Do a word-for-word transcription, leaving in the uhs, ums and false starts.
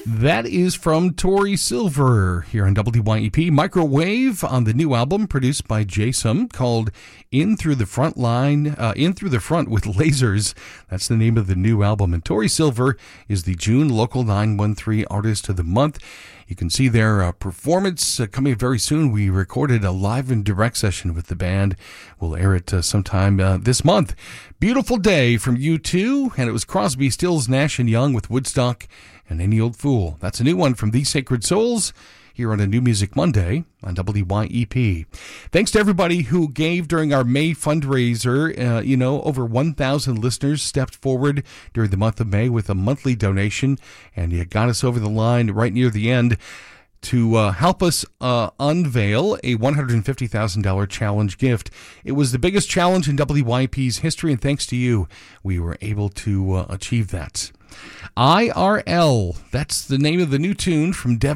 That is from Tori Silver here on W Y E P. Microwave on the new album produced by Jason called In Through the Front Line, uh, In Through the Front with Lasers. That's the name of the new album. And Tori Silver is the June Local nine one three Artist of the Month. You can see their uh, performance uh, coming very soon. We recorded a live and direct session with the band. We'll air it uh, sometime uh, this month. Beautiful Day from U two, and it was Crosby, Stills, Nash and Young with Woodstock and Any Old Fool. That's a new one from These Sacred Souls here on a New Music Monday on W Y E P. Thanks to everybody who gave during our May fundraiser. Uh, you know, over one thousand listeners stepped forward during the month of May with a monthly donation, and you got us over the line right near the end to uh, help us uh, unveil a one hundred fifty thousand dollars challenge gift. It was the biggest challenge in W Y E P's history, and thanks to you, we were able to uh, achieve that. I R L, that's the name of the new tune from Devin